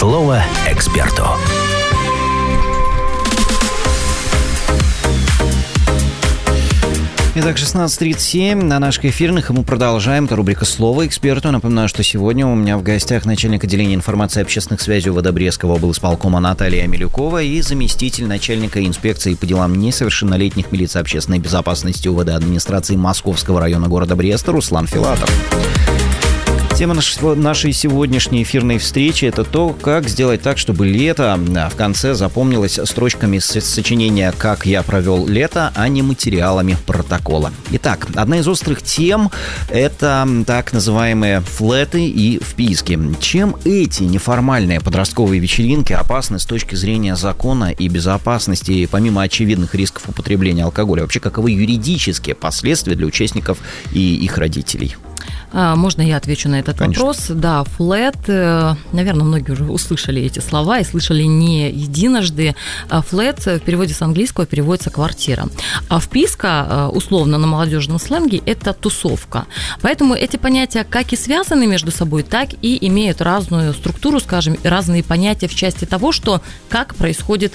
Слово эксперту. Итак, 16:37 на наших эфирных, и мы продолжаем. Это рубрика «Слово эксперту». Напоминаю, что сегодня у меня в гостях начальник отделения информации и общественных связей УВД Брестского облсполкома Наталья Милюкова и заместитель начальника инспекции по делам несовершеннолетних милиции общественной безопасности УВД администрации Московского района города Бреста Руслан Филатов. Тема нашей сегодняшней эфирной встречи – это то, как сделать так, чтобы лето в конце запомнилось строчками сочинения «Как я провел лето», а не материалами протокола. Итак, одна из острых тем – это так называемые флеты и вписки. Чем эти неформальные подростковые вечеринки опасны с точки зрения закона и безопасности, помимо очевидных рисков употребления алкоголя? Вообще, каковы юридические последствия для участников и их родителей? Можно я отвечу на этот Конечно. вопрос? Да, флэт, наверное, многие уже услышали эти слова и слышали не единожды. Флэт в переводе с английского переводится «квартира». А вписка, условно на молодежном сленге, это тусовка. Поэтому эти понятия как и связаны между собой, так и имеют разную структуру, скажем, разные понятия в части того, что как происходит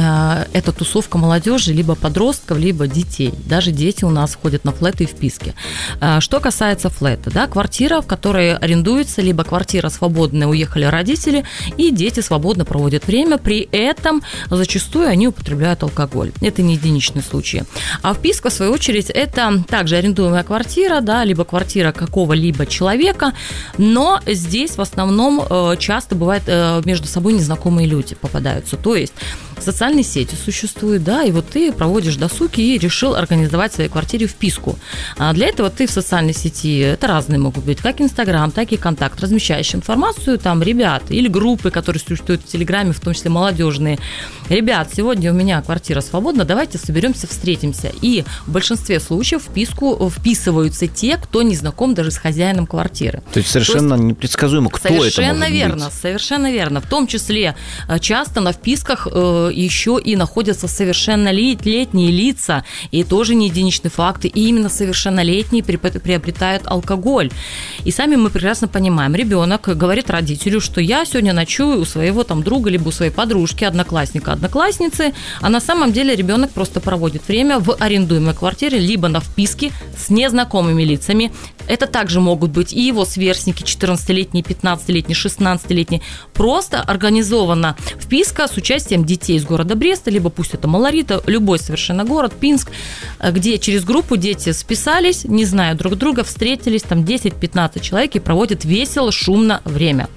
эта тусовка молодежи, либо подростков, либо детей. Даже дети у нас ходят на флэты и вписки. Что касается флэта, да, квартира, в которой арендуется, либо квартира свободная, уехали родители, и дети свободно проводят время, при этом зачастую они употребляют алкоголь. Это не единичные случаи. А вписка, в свою очередь, это также арендуемая квартира, да, либо квартира какого-либо человека, но здесь в основном часто бывает между собой незнакомые люди попадаются. То есть социальные сети существуют, да, и вот ты проводишь досуг и решил организовать в своей квартире вписку. А для этого ты в социальной сети, это разные могут быть, как Инстаграм, так и Контакт, размещаешь информацию, там, ребят, или группы, которые существуют в Телеграме, в том числе молодежные. Ребят, сегодня у меня квартира свободна, давайте соберемся, встретимся. И в большинстве случаев в вписку вписываются те, кто не знаком даже с хозяином квартиры. То есть совершенно непредсказуемо, кто это может быть. Совершенно верно. В том числе часто на вписках еще и находятся совершеннолетние лица, и тоже не единичные факты, и именно совершеннолетние приобретают алкоголь. И сами мы прекрасно понимаем, ребенок говорит родителю, что я сегодня ночую у своего там друга, либо у своей подружки, одноклассника, одноклассницы, а на самом деле ребенок просто проводит время в арендуемой квартире, либо на вписке с незнакомыми лицами. Это также могут быть и его сверстники, 14-летние, 15-летние, 16-летние. Просто организована вписка с участием детей из города Бреста, либо пусть это Малорита, любой совершенно город, Пинск, где через группу дети списались, не зная друг друга, встретились, там 10-15 человек и проводят весело, шумно время.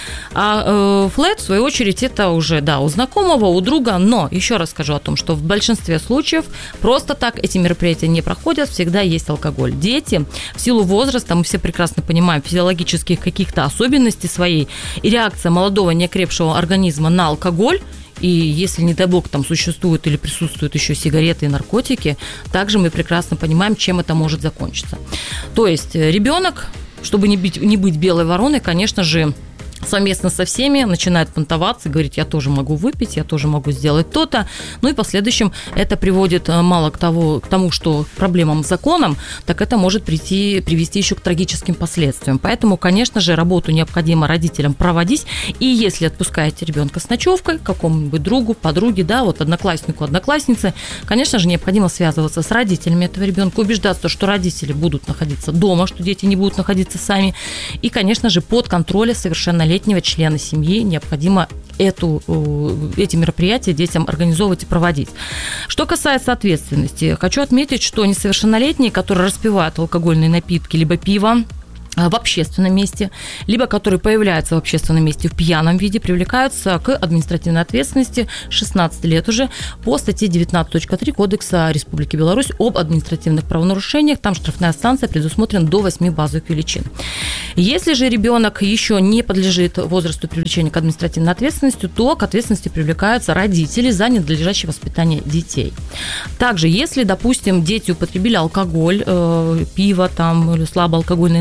А флэт, в свою очередь, это уже, да, у знакомого, у друга, но еще раз скажу о том, что в большинстве случаев просто так эти мероприятия не проходят, всегда есть алкоголь. Дети в силу возраста, мы все прекрасно понимаем, физиологических каких-то особенностей своей, и реакция молодого неокрепшего организма на алкоголь, и если, не дай бог, там существуют или присутствуют еще сигареты и наркотики, также мы прекрасно понимаем, чем это может закончиться. То есть ребенок, чтобы не быть белой вороной, конечно же, совместно со всеми начинает понтоваться, говорить, я тоже могу выпить, я тоже могу сделать то-то. Ну и в последующем это приводит мало к тому, что проблемам с законом, так это может привести еще к трагическим последствиям. Поэтому, конечно же, работу необходимо родителям проводить. И если отпускаете ребенка с ночевкой, какому-нибудь другу, подруге, да, вот однокласснику, однокласснице, конечно же, необходимо связываться с родителями этого ребенка, убеждаться, что родители будут находиться дома, что дети не будут находиться сами. И, конечно же, под контролем совершеннолетнего члена семьи необходимо эти мероприятия детям организовывать и проводить. Что касается ответственности, хочу отметить, что несовершеннолетние, которые распивают алкогольные напитки, либо пиво, в общественном месте, либо которые появляются в общественном месте в пьяном виде, привлекаются к административной ответственности 16 лет уже по статье 19.3 Кодекса Республики Беларусь об административных правонарушениях. Там штрафная санкция предусмотрена до 8 базовых величин. Если же ребенок еще не подлежит возрасту привлечения к административной ответственности, то к ответственности привлекаются родители за ненадлежащее воспитание детей. Также, если, допустим, дети употребили алкоголь, пиво там, или слабоалкогольные напитки,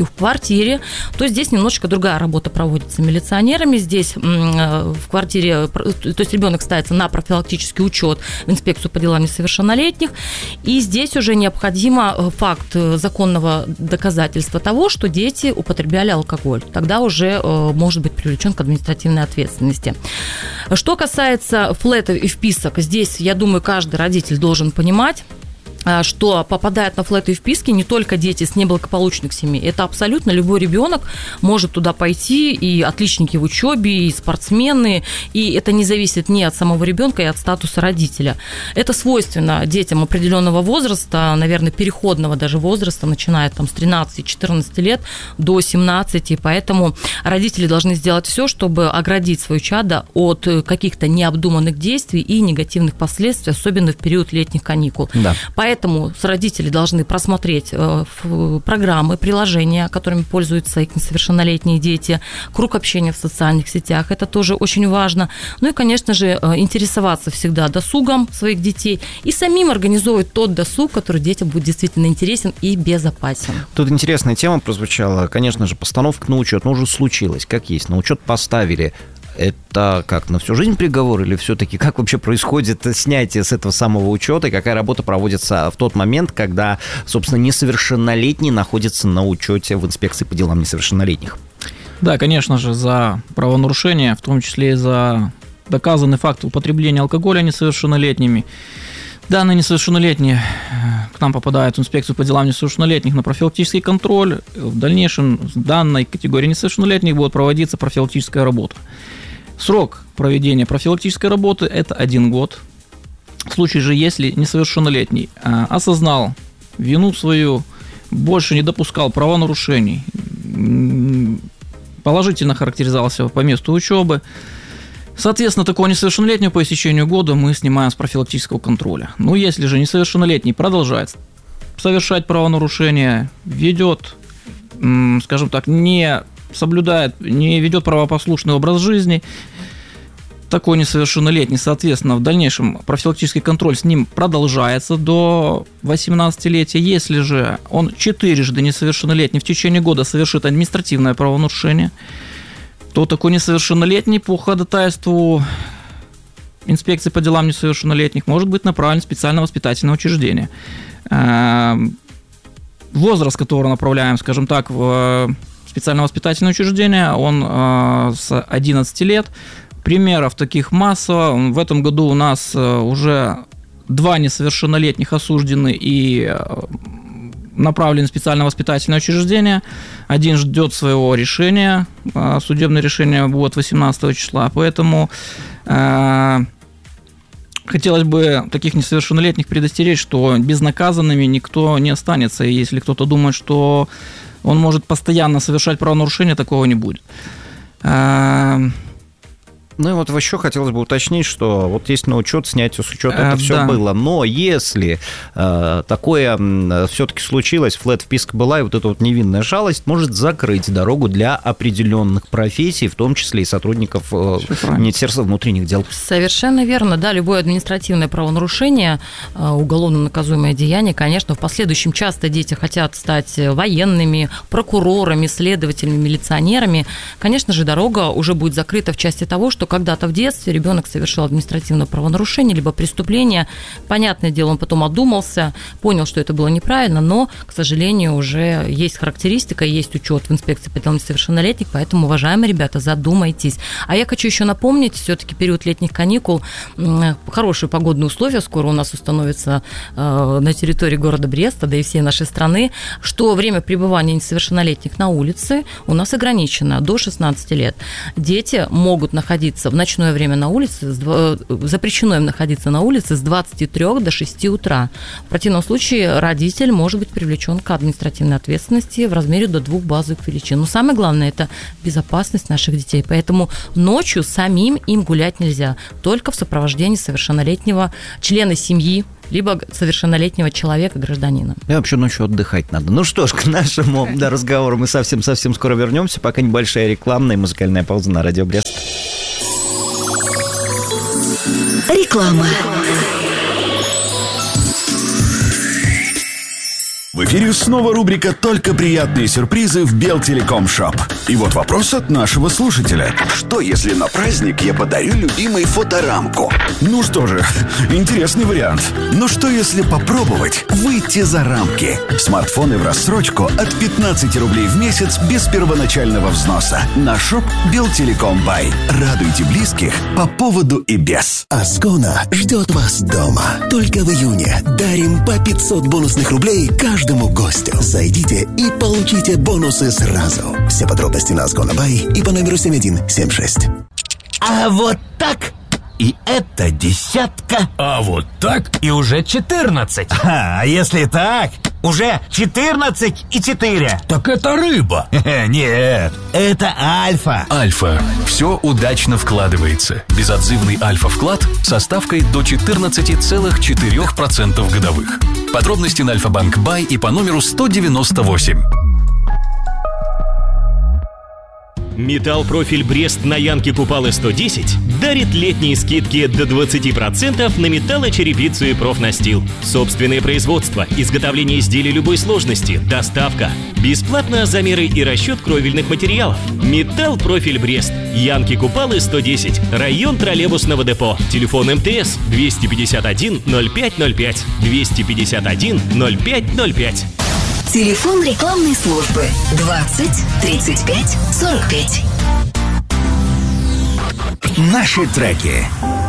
в квартире, то здесь немножечко другая работа проводится милиционерами. Здесь в квартире, то есть ребенок ставится на профилактический учет в инспекцию по делам несовершеннолетних, и здесь уже необходимо факт законного доказательства того, что дети употребляли алкоголь. Тогда уже может быть привлечен к административной ответственности. Что касается флетов и вписок, здесь, я думаю, каждый родитель должен понимать, что попадают на флеты и вписки не только дети с неблагополучных семей. Это абсолютно любой ребенок может туда пойти, и отличники в учебе, и спортсмены, и это не зависит ни от самого ребенка, и от статуса родителя. Это свойственно детям определенного возраста, наверное, переходного даже возраста, начиная там с 13-14 лет до 17, и поэтому родители должны сделать все, чтобы оградить свое чадо от каких-то необдуманных действий и негативных последствий, особенно в период летних каникул. Да. Поэтому родители должны просмотреть программы, приложения, которыми пользуются их несовершеннолетние дети, круг общения в социальных сетях, это тоже очень важно. Ну и, конечно же, интересоваться всегда досугом своих детей и самим организовывать тот досуг, который детям будет действительно интересен и безопасен. Тут интересная тема прозвучала. Конечно же, постановка на учет, уже случилось, как есть, на учет поставили. Это как, на всю жизнь приговор или все-таки как вообще происходит снятие с этого самого учета и какая работа проводится в тот момент, когда, собственно, несовершеннолетний находится на учете в инспекции по делам несовершеннолетних? Да, конечно же, за правонарушение, в том числе и за доказанный факт употребления алкоголя несовершеннолетними. Данные несовершеннолетние к нам попадают в инспекцию по делам несовершеннолетних на профилактический контроль. В дальнейшем с данной категорией несовершеннолетних будет проводиться профилактическая работа. Срок проведения профилактической работы – это 1 год. В случае же, если несовершеннолетний осознал вину свою, больше не допускал правонарушений, положительно характеризовался по месту учебы, соответственно, такого несовершеннолетнего по истечению года мы снимаем с профилактического контроля. Но если же несовершеннолетний продолжает совершать правонарушения, ведет, скажем так, не ведет правопослушный образ жизни, такой несовершеннолетний, соответственно, в дальнейшем профилактический контроль с ним продолжается до 18-летия. Если же он 4-жды несовершеннолетний в течение года совершит административное правонарушение, то такой несовершеннолетний по ходатайству инспекции по делам несовершеннолетних может быть направлен в специальное воспитательное учреждение. Возраст, который направляем, скажем так, в специальное воспитательное учреждение, он с 11 лет. Примеров таких масса. В этом году у нас уже 2 несовершеннолетних осуждены и направлены в специальное воспитательное учреждение. Один ждет своего решения. Судебное решение будет 18 числа. Поэтому хотелось бы таких несовершеннолетних предостеречь, что безнаказанными никто не останется. И если кто-то думает, что он может постоянно совершать правонарушения, такого не будет. Ну и вот еще хотелось бы уточнить, что вот есть на учет, снятие с учета, это все было. Но если такое все-таки случилось, флэт-вписка была, и вот эта вот невинная шалость может закрыть дорогу для определенных профессий, в том числе и сотрудников Министерства внутренних дел. Совершенно верно, да, любое административное правонарушение, уголовно наказуемое деяние, конечно, в последующем часто дети хотят стать военными, прокурорами, следователями, милиционерами. Конечно же, дорога уже будет закрыта в части того, что когда-то в детстве ребенок совершил административное правонарушение, либо преступление. Понятное дело, он потом одумался, понял, что это было неправильно, но, к сожалению, уже есть характеристика, есть учет в инспекции по делам несовершеннолетних, поэтому, уважаемые ребята, задумайтесь. А я хочу еще напомнить, все-таки период летних каникул, хорошие погодные условия скоро у нас установятся на территории города Бреста, да и всей нашей страны, что время пребывания несовершеннолетних на улице у нас ограничено до 16 лет. Дети могут находиться в ночное время на улице, запрещено им находиться на улице с 23 до 6 утра. В противном случае родитель может быть привлечен к административной ответственности в размере до 2 базовых величин. Но самое главное – это безопасность наших детей. Поэтому ночью самим им гулять нельзя, только в сопровождении совершеннолетнего члена семьи, либо совершеннолетнего человека, гражданина. И вообще ночью отдыхать надо. Ну что ж, к нашему разговору мы совсем скоро вернемся. Пока небольшая рекламная и музыкальная пауза на радио Брест. Реклама. В эфире снова рубрика «Только приятные сюрпризы» в Белтелеком-шоп. И вот вопрос от нашего слушателя. Что, если на праздник я подарю любимой фоторамку? Ну что же, интересный вариант. Но что, если попробовать выйти за рамки? Смартфоны в рассрочку от 15 рублей в месяц без первоначального взноса. На шоп Белтелеком.бай. Радуйте близких по поводу и без. Аскона ждет вас дома. Только в июне дарим по 500 бонусных рублей каждому гостю. Зайдите и получите бонусы сразу. Все подробности на Аскона.бай и по номеру 7176. А вот так. И это 10. А вот так. И уже 14. А если так, уже 14 и 4. Так это рыба. Нет, это альфа. Альфа. Все удачно вкладывается. Безотзывный альфа-вклад со ставкой до 14,4% годовых. Подробности на Альфа-банк.бай и по номеру 198. Металл Профиль Брест на Янке Купалы 110 дарит летние скидки до 20% на металлочерепицу и профнастил. Собственное производство, изготовление изделий любой сложности, доставка, бесплатно замеры и расчет кровельных материалов. Металл Профиль Брест, Янки Купалы 110, район троллейбусного депо. Телефон МТС 251 0505 251 0505. Телефон рекламной службы 20 35 45. Наши треки.